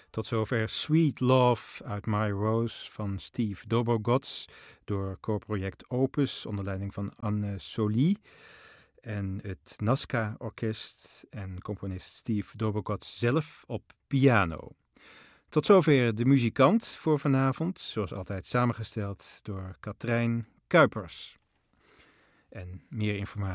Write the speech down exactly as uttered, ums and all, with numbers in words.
Tot zover Sweet Love uit My Rose van Steve Dobogots door koorproject Opus onder leiding van Anne Solie en het Nazca-orkest en componist Steve Dobogots zelf op piano. Tot zover de muzikant voor vanavond, zoals altijd samengesteld door Katrijn Kuipers. En meer informatie